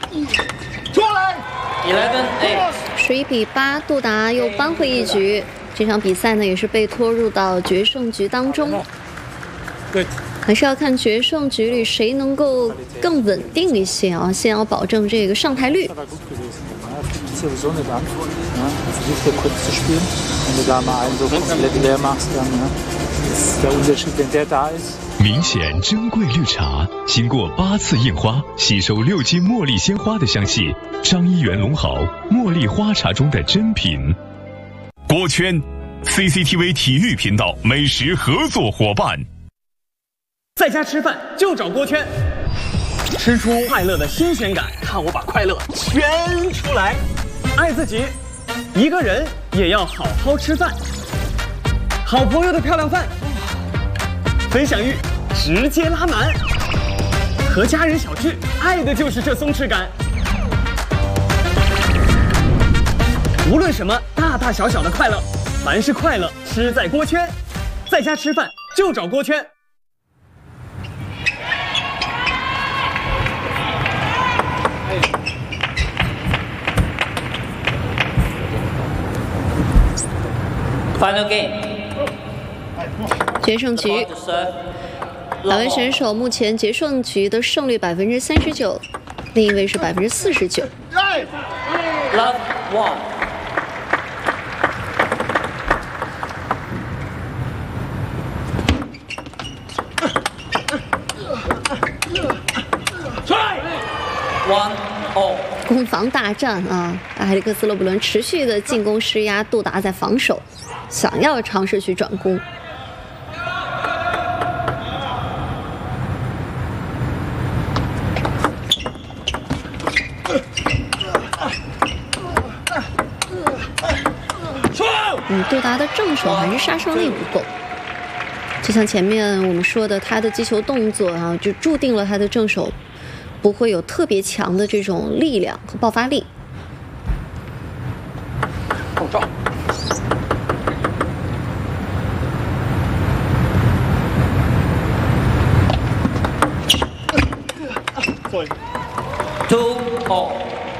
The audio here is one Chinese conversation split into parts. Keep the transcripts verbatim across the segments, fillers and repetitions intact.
出来 eleven eight， 十一比八，杜达又扳回一局。这场比赛呢，也是被拖入到决胜局当中。 对， 还是要看决胜局里谁能够更稳定一些啊，先要保证这个上台率。 sowieso nicht an. Ja, versucht er kurz zu spielen. Wenn du da mal einen so komplett leer machst, dann ja, ist der Unterschied, wenn der da ist. 明显珍贵绿茶，经过八次印花，吸收六斤茉莉鲜花的香气。张一元龙豪茉莉花茶中的珍品。 锅圈 ，C C T V 体育频道美食合作伙伴。 在家吃饭就找锅圈。 吃出快乐的新鲜感，看我把快乐全出来！爱自己，一个人也要好好吃饭。好朋友的漂亮饭，分享欲直接拉满。和家人小聚，爱的就是这松弛感。无论什么大大小小的快乐，凡是快乐，吃在锅圈。在家吃饭就找锅圈。 Final game， 决胜局，两位选手目前决胜局的胜率百分之三十九，另一位是百分之四十九。 Love one。 One all。 攻防大战啊！埃里克斯·勒布伦持续的进攻施压，杜达在防守，想要尝试去转攻。嗯，杜达的正手还是杀伤力不够。就像前面我们说的，他的击球动作啊，就注定了他的正手 不会有特别强的这种力量和爆发力。 口罩。 Two all。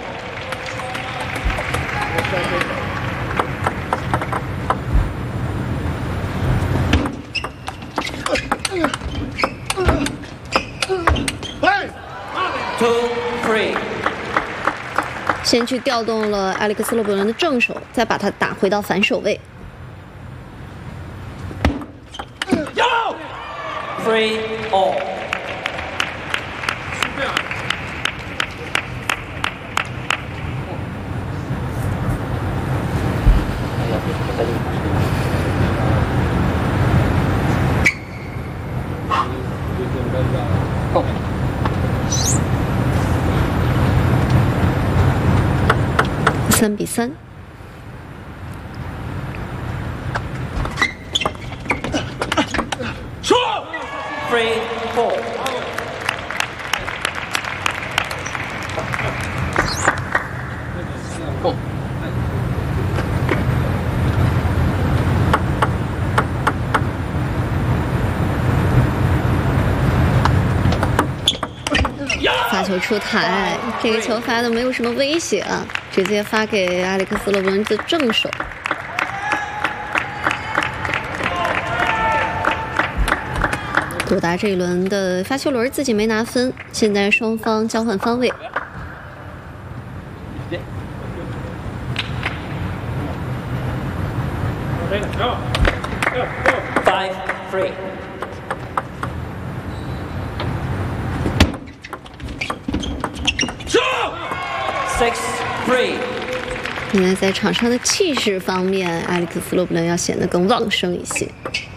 先去调动了埃里克斯·勒布伦的正手，再把他打回到反手位。Three all。三比三。 说 ，three four。 哦。 发球出台，这个球发的没有什么威胁啊。 直接发给埃里克斯·勒布伦的正手。杜达这一轮的发球轮自己没拿分，现在双方交换方位。 Five three。 Six three。 现在在场上的气势方面，埃里克斯·勒布伦要显得更旺盛一些。